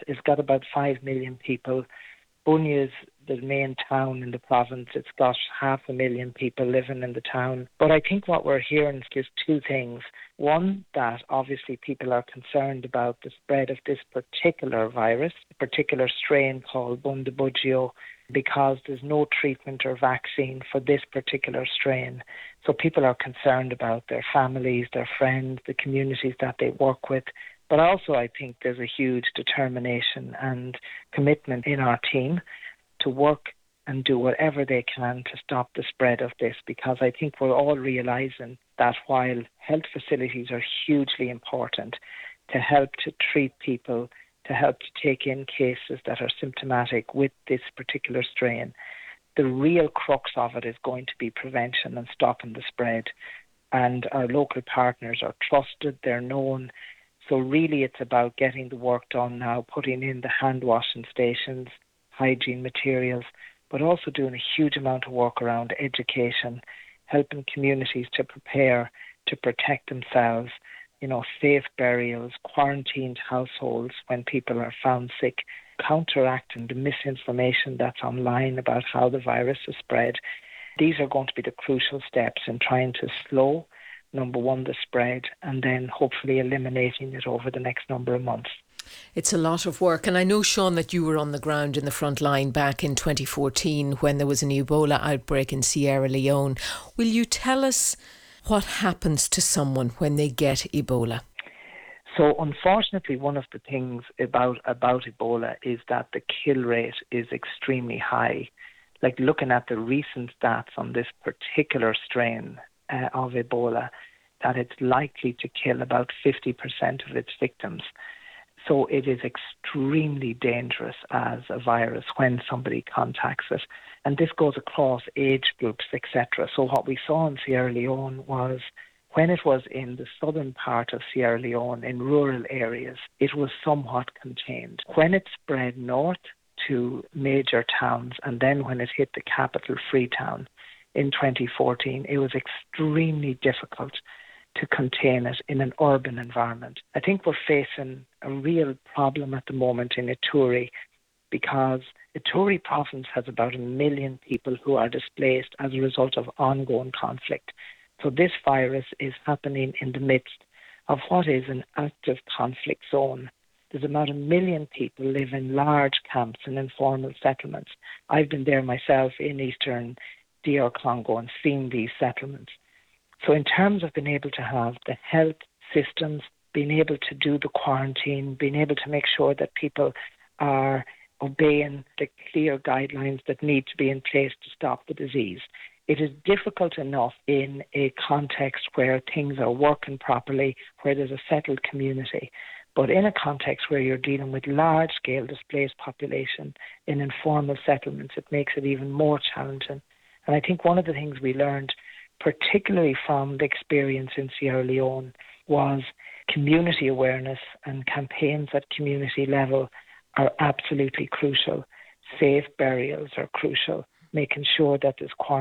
It's got about 5 million people. Bunya is the main town in the province. It's got 500,000 people living in the town. But I think what we're hearing is two things. One, that obviously people are concerned about the spread of this particular virus, a particular strain called Bundibugyo, because there's no treatment or vaccine for this particular strain. So people are concerned about their families, their friends, the communities that they work with. But also I think there's a huge determination and commitment in our team to work and do whatever they can to stop the spread of this, because I think we're all realising that while health facilities are hugely important to help to treat people, to help to take in cases that are symptomatic with this particular strain, the real crux of it is going to be prevention and stopping the spread. And our local partners are trusted, they're known. So really it's about getting the work done now, putting in the hand washing stations, hygiene materials, but also doing a huge amount of work around education, helping communities to prepare to protect themselves, safe burials, quarantined households when people are found sick, counteracting the misinformation that's online about how the virus is spread. These are going to be the crucial steps in trying to slow, number one, the spread, and then hopefully eliminating it over the next number of months. It's a lot of work. And I know, Sean, that you were on the ground in the front line back in 2014 when there was an Ebola outbreak in Sierra Leone. Will you tell us what happens to someone when they get Ebola? So unfortunately, one of the things about Ebola is that the kill rate is extremely high. Like looking at the recent stats on this particular strain of Ebola, that it's likely to kill about 50% of its victims. So it is extremely dangerous as a virus when somebody contacts it. And this goes across age groups, etc. So what we saw in Sierra Leone was when it was in the southern part of Sierra Leone, in rural areas, it was somewhat contained. When it spread north to major towns, and then when it hit the capital, Freetown, in 2014, it was extremely difficult to contain it in an urban environment. I think we're facing a real problem at the moment in Ituri, because Ituri province has about 1 million people who are displaced as a result of ongoing conflict. So this virus is happening in the midst of what is an active conflict zone. There's about 1 million people live in large camps and informal settlements. I've been there myself in eastern DR Congo and seen these settlements. So in terms of being able to have the health systems, being able to do the quarantine, being able to make sure that people are obeying the clear guidelines that need to be in place to stop the disease, it is difficult enough in a context where things are working properly, where there's a settled community. But in a context where you're dealing with large-scale displaced population in informal settlements, it makes it even more challenging. And I think one of the things we learned, particularly from the experience in Sierra Leone, was community awareness, and campaigns at community level are absolutely crucial. Safe burials are crucial, making sure that there's quarantine